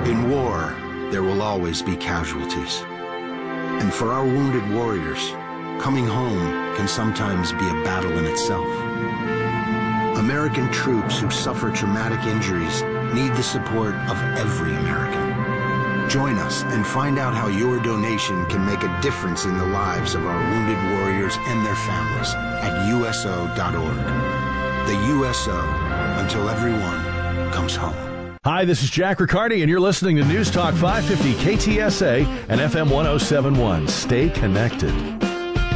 In war, there will always be casualties. And for our wounded warriors, coming home can sometimes be a battle in itself. American troops who suffer traumatic injuries need the support of every American. Join us and find out how your donation can make a difference in the lives of our wounded warriors and their families at USO.org. The USO, until everyone comes home. Hi, this is Jack Riccardi, and you're listening to News Talk 550 KTSA and FM 1071. Stay connected.